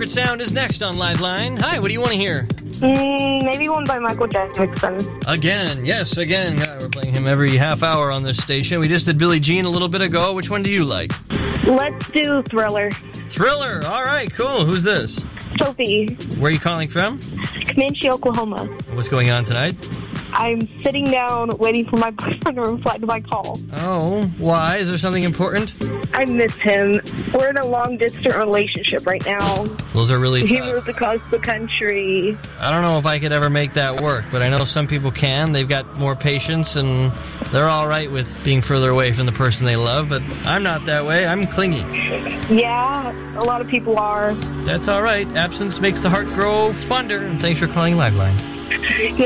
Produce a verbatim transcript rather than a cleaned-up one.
favorite sound is next on Liveline. Hi, what do you want to hear? Mm, maybe one by Michael Jackson. Again, yes, again. Yeah, we're playing him every half hour on this station. We just did Billie Jean a little bit ago. Which one do you like? Let's do Thriller. Thriller. All right, cool. Who's this? Sophie. Where are you calling from? Comanche, Oklahoma. What's going on tonight? I'm sitting down waiting for my boyfriend to reply to my call. Oh, why? Is there something important? I miss him. We're in a long-distance relationship right now. Those are really tough. He moved across the country. I don't know if I could ever make that work, but I know some people can. They've got more patience, and they're all right with being further away from the person they love, but I'm not that way. I'm clingy. Yeah, a lot of people are. That's all right. Absence makes the heart grow fonder, and thanks for calling Liveline. Yeah.